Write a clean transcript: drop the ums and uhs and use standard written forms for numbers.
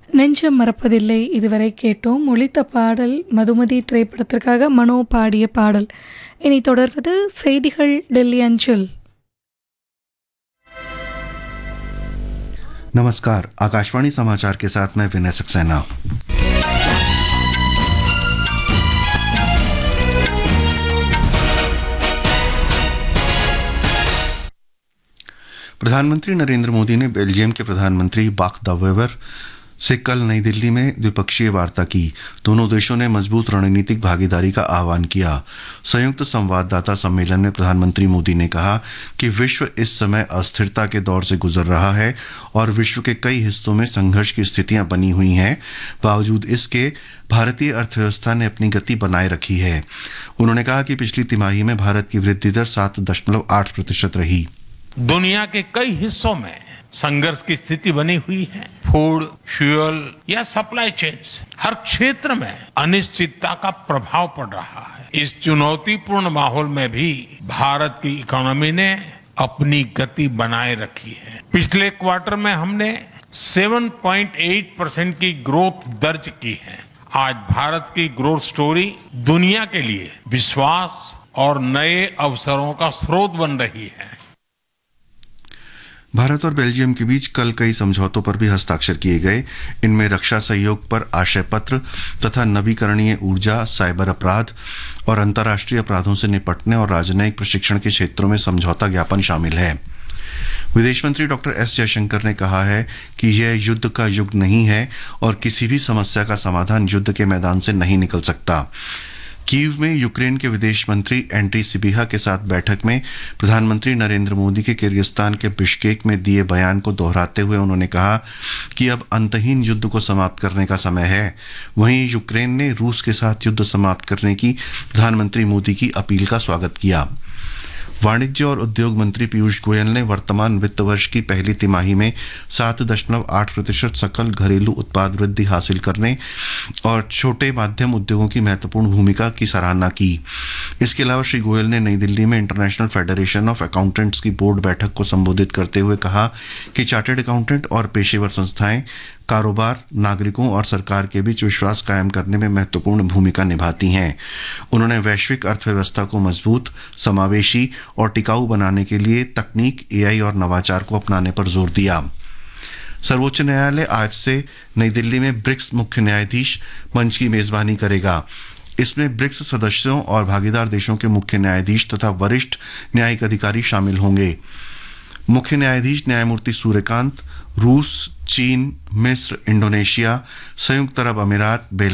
நெஞ்சம் மறப்பதில்லை இதுவரை கேட்டோம். ஒலித்த பாடல் மதுமதி திரைப்படத்திற்காக மனோ பாடிய பாடல். இனி தொடர்வது செய்திகள் டெல்லி அஞ்சல். नमस्कार, आकाशवाणी समाचार के साथ मैं विनय सक्सेना। प्रधानमंत्री नरेंद्र मोदी ने बेल्जियम के प्रधानमंत्री बाक द वेवर से कल नई दिल्ली में द्विपक्षीय वार्ता की। दोनों देशों ने मजबूत रणनीतिक भागीदारी का आह्वान किया। संयुक्त संवाददाता सम्मेलन में प्रधानमंत्री मोदी ने कहा कि विश्व इस समय अस्थिरता के दौर से गुजर रहा है और विश्व के कई हिस्सों में संघर्ष की स्थितियां बनी हुई हैं। बावजूद इसके भारतीय अर्थव्यवस्था ने अपनी गति बनाए रखी है। उन्होंने कहा कि पिछली तिमाही में भारत की वृद्धि दर 7.8% रही। दुनिया के कई हिस्सों में संघर्ष की स्थिति बनी हुई है। फूड, फ्यूल या सप्लाई चेन्स, हर क्षेत्र में अनिश्चितता का प्रभाव पड़ रहा है। इस चुनौतीपूर्ण माहौल में भी भारत की इकोनॉमी ने अपनी गति बनाए रखी है। पिछले क्वार्टर में हमने 7.8% की ग्रोथ दर्ज की है। आज भारत की ग्रोथ स्टोरी दुनिया के लिए विश्वास और नए अवसरों का स्रोत बन रही है। भारत और बेल्जियम के बीच कल कई समझौतों पर भी हस्ताक्षर किए गए। इनमें रक्षा सहयोग पर आशय पत्र तथा नवीकरणीय ऊर्जा, साइबर अपराध और अंतर्राष्ट्रीय अपराधों से निपटने और राजनयिक प्रशिक्षण के क्षेत्रों में समझौता ज्ञापन शामिल है। विदेश मंत्री डॉक्टर एस जयशंकर ने कहा है कि यह युद्ध का युग नहीं है और किसी भी समस्या का समाधान युद्ध के मैदान से नहीं निकल सकता। कीव में यूक्रेन के विदेश मंत्री एंड्री सिबिहा के साथ बैठक में प्रधानमंत्री नरेंद्र मोदी के किर्गिस्तान के बिश्केक में दिए बयान को दोहराते हुए उन्होंने कहा कि अब अंतहीन युद्ध को समाप्त करने का समय है। वहीं यूक्रेन ने रूस के साथ युद्ध समाप्त करने की प्रधानमंत्री मोदी की अपील का स्वागत किया। वाणिज्य और उद्योग मंत्री पीयूष गोयल ने वर्तमान वित्त वर्ष की पहली तिमाही में 7.8% सकल घरेलू उत्पाद वृद्धि हासिल करने और छोटे माध्यम उद्योगों की महत्वपूर्ण भूमिका की सराहना की। इसके अलावा श्री गोयल ने नई दिल्ली में इंटरनेशनल फेडरेशन ऑफ अकाउंटेंट्स की बोर्ड बैठक को संबोधित करते हुए कहा कि चार्टर्ड अकाउंटेंट और पेशेवर संस्थाएं कारोबार, नागरिकों और सरकार के बीच विश्वास कायम करने में महत्वपूर्ण भूमिका निभाती हैं। उन्होंने वैश्विक अर्थव्यवस्था को मजबूत, समावेशी और टिकाऊ बनाने के लिए तकनीक, एआई और नवाचार को अपनाने पर जोर दिया। सर्वोच्च न्यायालय आज से नई दिल्ली में ब्रिक्स मुख्य न्यायाधीश मंच की मेजबानी करेगा। इसमें ब्रिक्स सदस्यों और भागीदार देशों के मुख्य न्यायाधीश तथा वरिष्ठ न्यायिक अधिकारी शामिल होंगे। मुख्य न्यायाधीश न्यायमूर्ति सूर्यकांत रूस, चीन, मिस्र, इंडोनेशिया, संयुक्त अरब अमीरात,